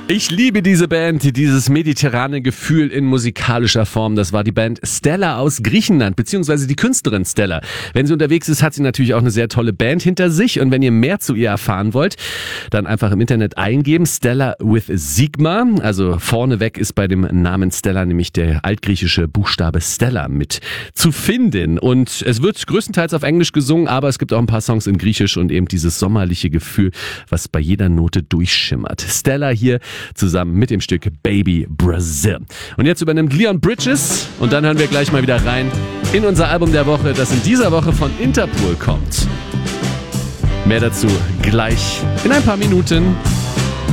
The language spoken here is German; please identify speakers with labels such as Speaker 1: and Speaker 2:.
Speaker 1: Ich liebe diese Band, dieses mediterrane Gefühl in musikalischer Form. Das war die Band Stella aus Griechenland, beziehungsweise die Künstlerin Stella. Wenn sie unterwegs ist, hat sie natürlich auch eine sehr tolle Band hinter sich. Und wenn ihr mehr zu ihr erfahren wollt, dann einfach im Internet eingeben. Stella with Sigma. Also vorneweg ist bei dem Namen Stella nämlich der altgriechische Buchstabe Stella mit zu finden. Und es wird größtenteils auf Englisch gesungen, aber es gibt auch ein paar Songs in Griechisch und eben dieses sommerliche Gefühl, was bei jeder Note durchschimmert. Stella hier zusammen mit dem Stück Baby Brazil. Und jetzt übernimmt Leon Bridges und dann hören wir gleich mal wieder rein in unser Album der Woche, das in dieser Woche von Interpol kommt. Mehr dazu gleich in ein paar Minuten.